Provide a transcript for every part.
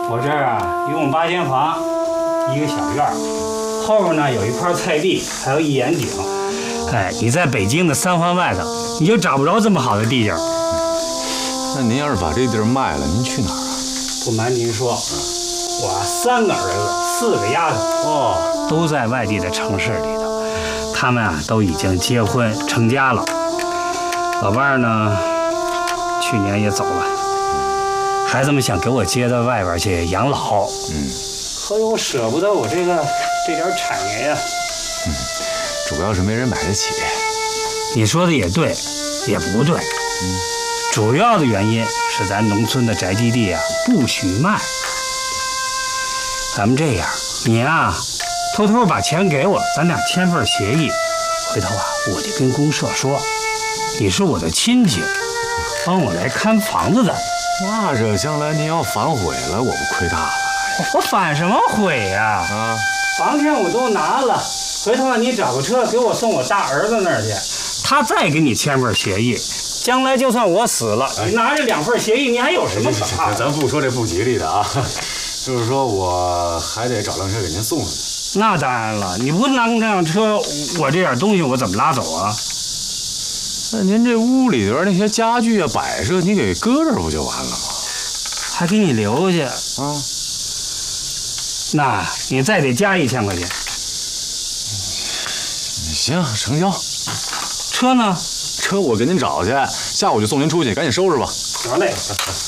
我这儿啊，一共8间房，一个小院儿，后边呢有一块菜地，还有一眼井。哎，你在北京的3环外头，你就找不着这么好的地界儿。 那您要是把这地儿卖了，您去哪儿啊？ 不瞒您说，我3个儿子，4个丫头，都在外地的城市里头，他们啊都已经结婚成家了。老伴儿呢，去年也走了，孩子们想给我接到外边去养老，可我舍不得我这点产业呀。 主要是没人买得起。 你说的也对，也不对。主要的原因是咱农村的宅基地啊不许卖。咱们这样，你啊偷偷把钱给我，咱俩签份协议，回头啊我就跟公社说，你是我的亲戚，帮我来看房子的。 那这将来您要反悔了，我不亏大了。 我反什么悔呀？房钱我都拿了，回头你找个车给我送我大儿子那儿去，他再给你签份协议。将来就算我死了，你拿着2份协议，你还有什么可怕的？ 咱不说这不吉利的啊，就是说我还得找辆车给您送上去。 那当然了，你不拿这辆车，我这点东西我怎么拉走啊？ 那您这屋里边那些家具啊、摆设，你给搁这儿不就完了吗？ 还给你留下啊？那你再得加1000块钱。 行，成交。 车呢？ 车我给您找去，下午就送您出去，赶紧收拾吧。 得嘞。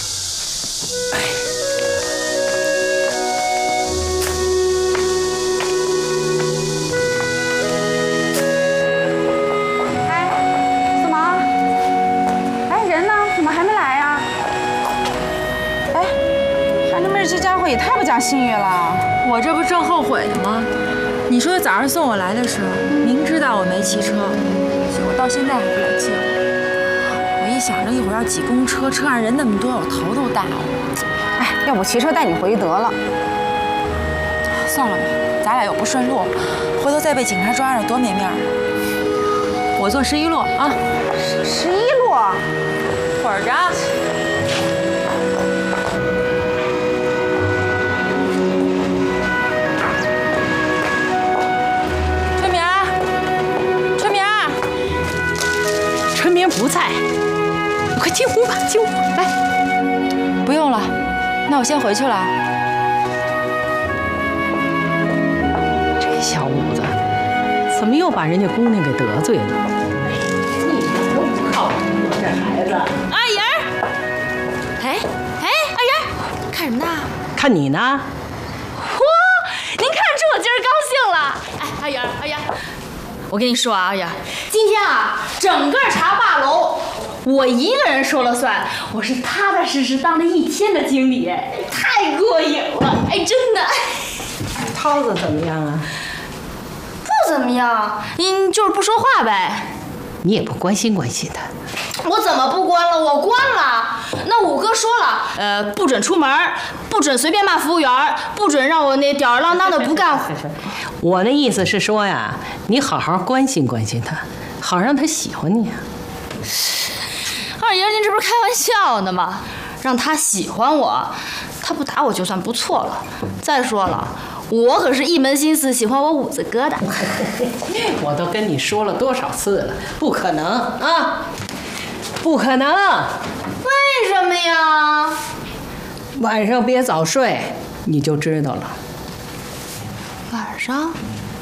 哎，四毛，哎，人呢？怎么还没来呀？哎，韩志妹这家伙也太不讲信誉了。 我这不正后悔呢吗？你说早上送我来的时候，明知道我没骑车，结果到现在还不来接我。我一想着一会儿要挤公车，车上人那么多，我头都大了。 哎，要不骑车带你回去得了。 算了吧，咱俩又不顺路，回头再被警察抓着多没面儿。我坐11路啊。 11路？ 会儿着。 春明不在，你快进屋吧，进屋来。 不用了，那我先回去了。 这小五子怎么又把人家姑娘给得罪了？你都不靠谱，这孩子。 阿姨儿，哎，阿姨儿，看什么呢？ 看你呢。 嚯，您看出我今儿高兴了。哎，阿姨儿，我跟你说啊，阿姨儿，今天啊，整个茶话楼我一个人说了算，我是踏踏实实当了1天的经理，太过瘾了，哎，真的。 涛子怎么样啊？ 不怎么样，就是不说话呗。 你也不关心关心他。 我怎么不关了？我关了。那五哥说了，不准出门，不准随便骂服务员，不准让我那吊儿郎当的不干活。 我那意思是说呀，你好好关心关心他，好让他喜欢你啊。 二爷，您这不是开玩笑呢吗？让他喜欢我，他不打我就算不错了。再说了，我可是一门心思喜欢我五子哥的。 我都跟你说了多少次了，不可能啊，不可能！ 为什么呀？ 晚上别早睡，你就知道了。 晚上？